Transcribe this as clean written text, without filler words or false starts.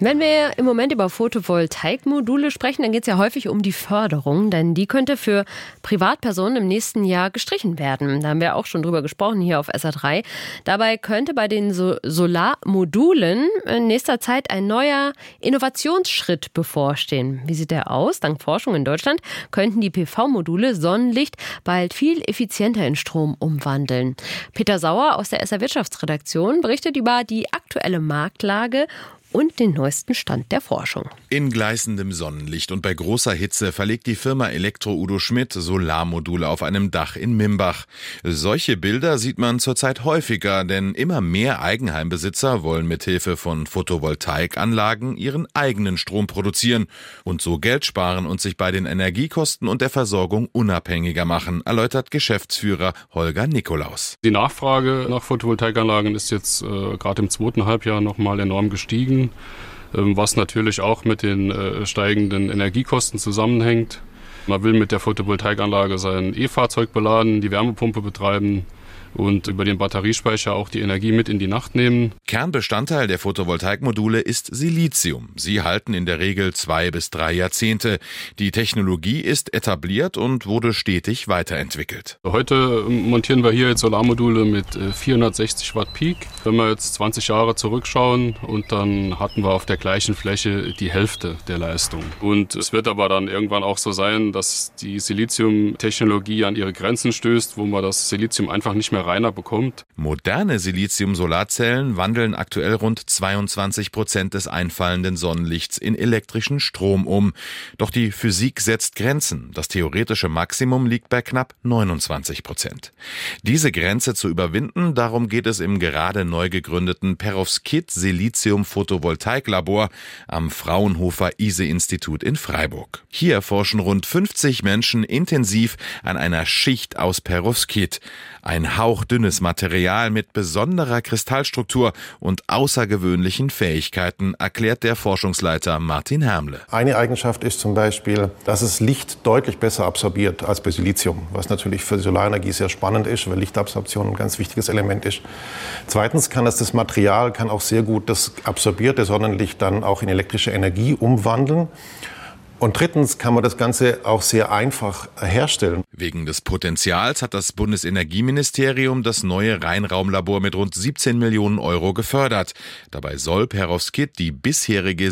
Wenn wir im Moment über Photovoltaikmodule sprechen, dann geht es ja häufig um die Förderung, denn die könnte für Privatpersonen im nächsten Jahr gestrichen werden. Da haben wir auch schon drüber gesprochen hier auf SA3. Dabei könnte bei den Solarmodulen in nächster Zeit ein neuer Innovationsschritt bevorstehen. Wie sieht der aus? Dank Forschung in Deutschland könnten die PV-Module Sonnenlicht bald viel effizienter in Strom umwandeln. Peter Sauer aus der SA Wirtschaftsredaktion berichtet über die aktuelle Marktlage und den neuesten Stand der Forschung. In gleißendem Sonnenlicht und bei großer Hitze verlegt die Firma Elektro Udo Schmidt Solarmodule auf einem Dach in Mimbach. Solche Bilder sieht man zurzeit häufiger, denn immer mehr Eigenheimbesitzer wollen mithilfe von Photovoltaikanlagen ihren eigenen Strom produzieren und so Geld sparen und sich bei den Energiekosten und der Versorgung unabhängiger machen, erläutert Geschäftsführer Holger Nikolaus. Die Nachfrage nach Photovoltaikanlagen ist jetzt gerade im zweiten Halbjahr nochmal enorm gestiegen, was natürlich auch mit den steigenden Energiekosten zusammenhängt. Man will mit der Photovoltaikanlage sein E-Fahrzeug beladen, die Wärmepumpe betreiben und über den Batteriespeicher auch die Energie mit in die Nacht nehmen. Kernbestandteil der Photovoltaikmodule ist Silizium. Sie halten in der Regel 2 bis 3 Jahrzehnte. Die Technologie ist etabliert und wurde stetig weiterentwickelt. Heute montieren wir hier jetzt Solarmodule mit 460 Watt Peak. Wenn wir jetzt 20 Jahre zurückschauen und dann hatten wir auf der gleichen Fläche die Hälfte der Leistung. Und es wird aber dann irgendwann auch so sein, dass die Silizium-Technologie an ihre Grenzen stößt, wo man das Silizium einfach nicht mehr reiner bekommt. Moderne Silizium-Solarzellen wandeln aktuell rund 22% des einfallenden Sonnenlichts in elektrischen Strom um. Doch die Physik setzt Grenzen. Das theoretische Maximum liegt bei knapp 29%. Diese Grenze zu überwinden, darum geht es im gerade neu gegründeten Perovskit Silizium-Photovoltaiklabor am Fraunhofer ISE-Institut in Freiburg. Hier forschen rund 50 Menschen intensiv an einer Schicht aus Perovskit. Ein hauchdünnes Material mit besonderer Kristallstruktur und außergewöhnlichen Fähigkeiten, erklärt der Forschungsleiter Martin Hermle. Eine Eigenschaft ist zum Beispiel, dass es Licht deutlich besser absorbiert als bei Silizium, was natürlich für die Solarenergie sehr spannend ist, weil Lichtabsorption ein ganz wichtiges Element ist. Zweitens kann das Material auch sehr gut das absorbierte Sonnenlicht dann auch in elektrische Energie umwandeln. Und drittens kann man das Ganze auch sehr einfach herstellen. Wegen des Potenzials hat das Bundesenergieministerium das neue Rheinraumlabor mit rund 17 Millionen Euro gefördert. Dabei soll Perovskit die bisherige